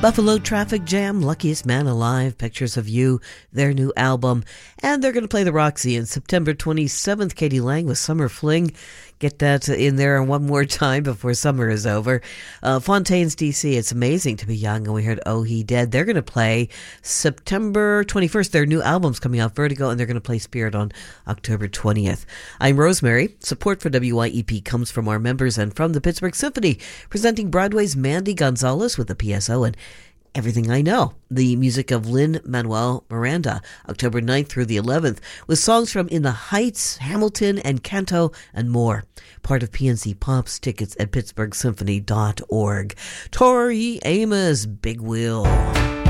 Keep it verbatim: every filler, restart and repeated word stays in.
Buffalo Traffic Jam, Luckiest Man Alive, Pictures of You, their new album. And they're going to play the Roxy on September twenty-seventh. Katie Lang with Summer Fling. Get that in there one more time before summer is over. Uh, Fontaines, D C, It's Amazing to Be Young, and we heard Oh He Dead. They're going to play September twenty-first. Their new album's coming out, Vertigo, and they're going to play Spirit on October twentieth. I'm Rosemary. Support for W Y E P comes from our members and from the Pittsburgh Symphony, presenting Broadway's Mandy Gonzalez with the P S O and Everything I Know, the music of Lin-Manuel Miranda, October ninth through the eleventh, with songs from In the Heights, Hamilton, and Canto, and more. Part of P N C Pops. Tickets at pittsburgh symphony dot org. Tori Amos, Big Wheel.